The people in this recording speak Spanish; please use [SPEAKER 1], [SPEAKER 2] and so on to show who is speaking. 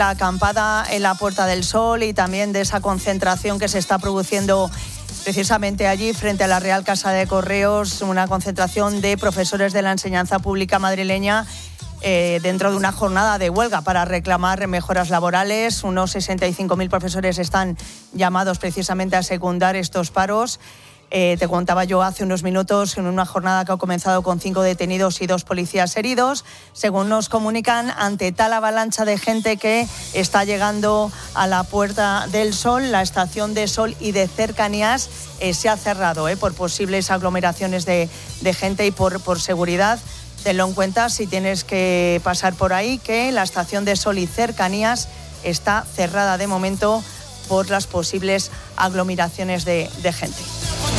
[SPEAKER 1] La acampada en la Puerta del Sol y también de esa concentración que se está produciendo precisamente allí frente a la Real Casa de Correos, una concentración de profesores de la enseñanza pública madrileña dentro de una jornada de huelga para reclamar mejoras laborales. Unos 65.000 profesores están llamados precisamente a secundar estos paros. Te contaba yo hace unos minutos en una jornada que ha comenzado con 5 detenidos y 2 policías heridos. Según nos comunican, ante tal avalancha de gente que está llegando a la Puerta del Sol, la estación de Sol y de Cercanías se ha cerrado por posibles aglomeraciones de gente y por seguridad. Tenlo en cuenta si tienes que pasar por ahí, que la estación de Sol y Cercanías está cerrada de momento por las posibles aglomeraciones de gente.